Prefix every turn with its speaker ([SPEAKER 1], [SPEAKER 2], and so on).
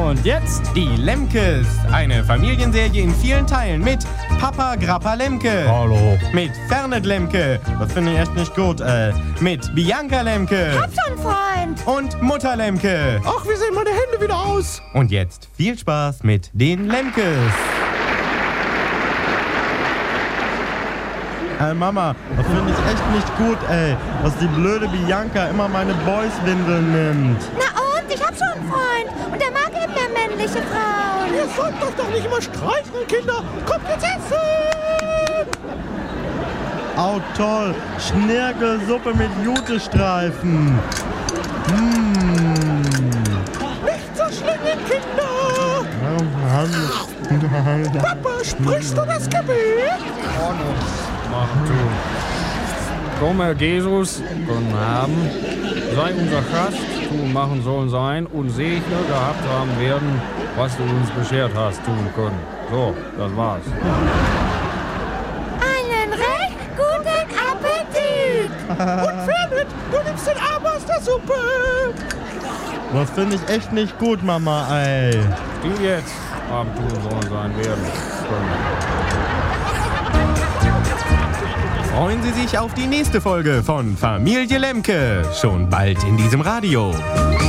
[SPEAKER 1] Und jetzt die Lemkes. Eine Familienserie in vielen Teilen mit Papa Grappa Lemke.
[SPEAKER 2] Hallo.
[SPEAKER 1] Mit Fernet Lemke. Das finde ich echt nicht gut. Mit Bianca Lemke.
[SPEAKER 3] Hab schon, Freund.
[SPEAKER 1] Und Mutter Lemke.
[SPEAKER 2] Ach, wie sehen meine Hände wieder aus?
[SPEAKER 1] Und jetzt viel Spaß mit den Lemkes. Mama, das finde ich echt nicht gut, dass die blöde Bianca immer meine Boys-Windeln nimmt.
[SPEAKER 3] Na und? Ich hab schon einen Freund. Und der mag eben mehr männliche Frauen.
[SPEAKER 2] Ihr sollt doch nicht immer streicheln, Kinder. Kommt jetzt essen!
[SPEAKER 1] Au toll, Schnirkelsuppe mit Jutestreifen.
[SPEAKER 2] Nicht so schlingen, Kinder! Papa, sprichst du das Gebet?
[SPEAKER 4] Mach du. Komm, Herr Jesus, guten Abend. Sei unser Gast, du machen sollen sein und segne gehabt haben werden, was du uns beschert hast tun können. So, das war's.
[SPEAKER 3] Einen recht guten Appetit.
[SPEAKER 2] Und Fernet, du nimmst den Arm aus der Suppe!
[SPEAKER 1] Das finde ich echt nicht gut, Mama, ey.
[SPEAKER 4] Die jetzt haben tun sollen sein werden können.
[SPEAKER 1] Freuen Sie sich auf die nächste Folge von Familie Lemke. Schon bald in diesem Radio.